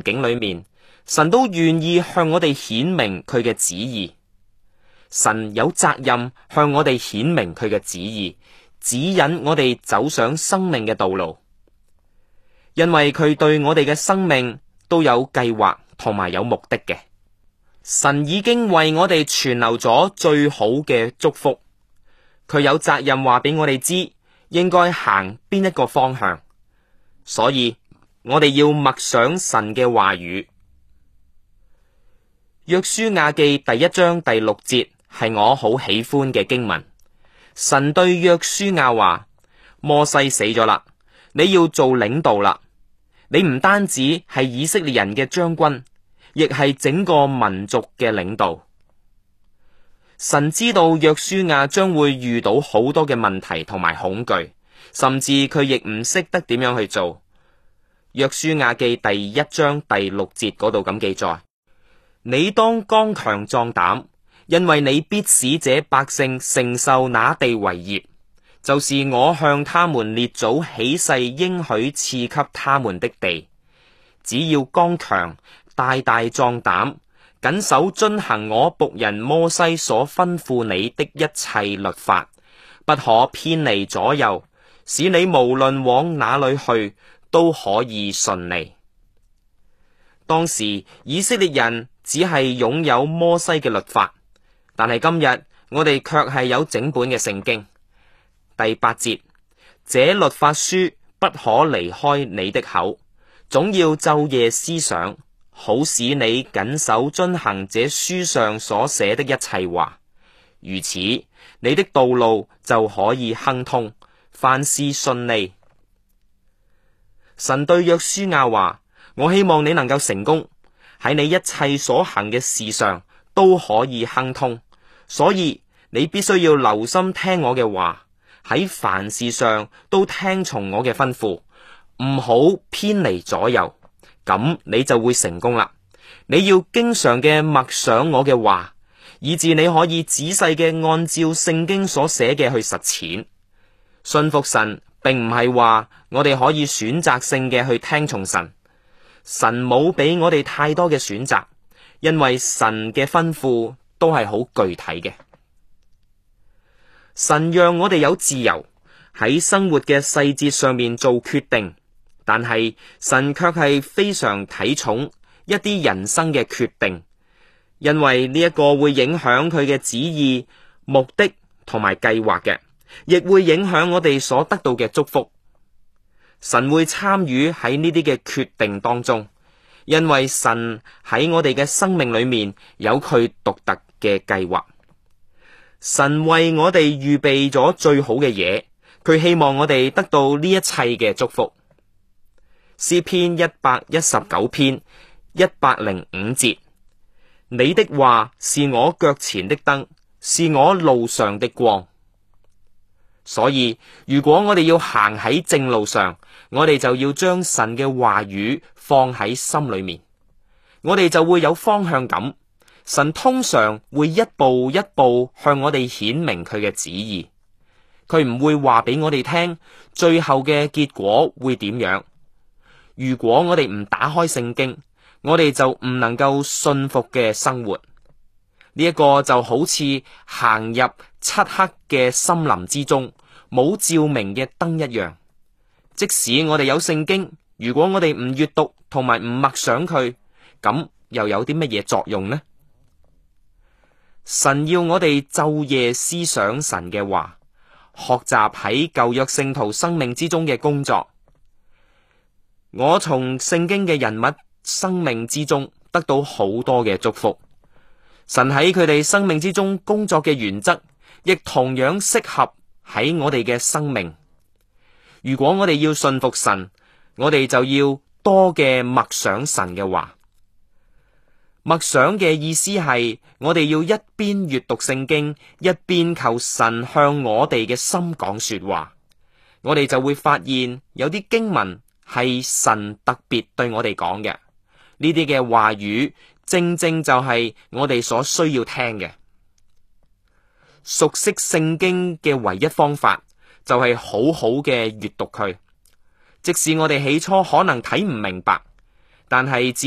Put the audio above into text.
境裏面，神都願意向我哋顯明佢嘅旨意。神有責任向我哋顯明佢嘅旨意，指引我哋走上生命嘅道路。因為佢對我哋嘅生命都有計劃同埋有目的嘅。神已經為我哋存留咗最好嘅祝福，佢有責任話俾我哋知應該行邊一個方向，所以我哋要默想神嘅話語。約書亞記第1章第6節係我好喜歡嘅經文。神對約書亞話：摩西死咗啦，你要做領導啦。你唔單止係以色列人嘅將軍，亦係整個民族嘅領導。神知道約書亞將會遇到好多嘅問題同埋恐懼，甚至佢亦唔識得點樣去做。約書亞記第1章第6節嗰度咁記載：你當剛強壯膽，因為你必使這百姓承受那地為業，就是我向他們列祖起誓應許賜給他們的地。只要剛強，大大壯膽，謹守遵行我僕人摩西所吩咐你的一切律法，不可偏離左右，使你無論往哪裏去都可以順利。當時以色列人只係擁有摩西嘅律法，但係今日我哋卻係有整本嘅聖經。第8節，這律法書不可離開你的口，總要晝夜思想，好使你謹守遵行這書上所寫的一切話。如此，你的道路就可以亨通，凡事順利。神對約書亞話：我希望你能夠成功，喺你一切所行嘅事上都可以亨通，所以你必須要留心聽我嘅話，喺凡事上都聽從我嘅吩咐，唔好偏離左右，咁你就會成功啦。你要經常嘅默想我嘅話，以致你可以仔細嘅按照聖經所寫嘅去實踐。信服神並唔係話我哋可以選擇性嘅去聽從神，神冇俾我哋太多嘅選擇，因為神嘅吩咐都係好具體嘅。神讓我哋有自由喺生活嘅細節上面做決定，但係神卻係非常睇重一啲人生嘅決定，因為呢一個會影響佢嘅旨意、目的同埋計劃嘅，亦會影響我哋所得到嘅祝福。神會參與喺呢啲嘅決定當中，因為神喺我哋嘅生命裏面有佢獨特嘅計劃。神為我哋預備咗最好嘅嘢，佢希望我哋得到呢一切嘅祝福。詩篇119篇105節，你的話是我腳前的燈，是我路上的光。所以如果我哋要行喺正路上，我哋就要將神嘅話語放喺心裏面，我哋就會有方向感。神通常會一步一步向我哋顯明佢嘅旨意，佢唔會話俾我哋聽最後嘅結果會點樣。如果我哋唔打開聖經，我哋就唔能夠信服嘅生活。呢一個就好似行入漆黑嘅森林之中，冇照明嘅燈一樣。即使我哋有聖經，如果我哋唔閱讀同埋唔默想佢，咁又有啲乜嘢作用呢？神要我哋晝夜思想神嘅話，學習喺舊約聖徒生命之中嘅工作。我從聖經嘅人物生命之中得到好多嘅祝福。神喺佢哋生命之中工作嘅原則，亦同樣適合喺我哋嘅生命。如果我哋要信服神，我哋就要多嘅默想神嘅話。默想嘅意思係，我哋要一邊閱讀聖經，一邊求神向我哋嘅心講說話。我哋就會發現有啲經文係神特別對我哋講嘅，呢啲嘅話語正正就係我哋所需要聽嘅。熟悉聖經嘅唯一方法就係好好嘅閱讀佢，即使我哋起初可能睇唔明白，但係